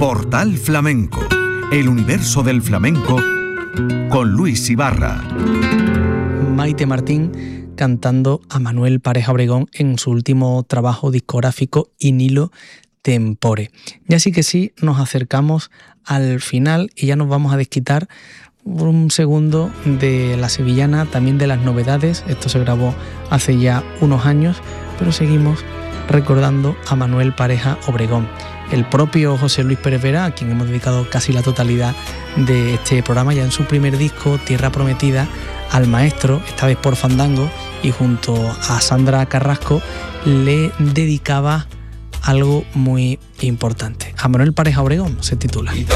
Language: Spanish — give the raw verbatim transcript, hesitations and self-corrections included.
Portal Flamenco, el universo del flamenco con Luis Ibarra. Maite Martín cantando a Manuel Pareja Obregón en su último trabajo discográfico In Illo Tempore. Y así que sí, nos acercamos al final y ya nos vamos a desquitar por un segundo de la sevillana, también de las novedades. Esto se grabó hace ya unos años, pero seguimos recordando a Manuel Pareja Obregón. El propio José Luis Pérez Vera, a quien hemos dedicado casi la totalidad de este programa, ya en su primer disco, Tierra Prometida, al maestro, esta vez por fandango, y junto a Sandra Carrasco, le dedicaba algo muy importante. A Manuel Pareja Obregón se titula.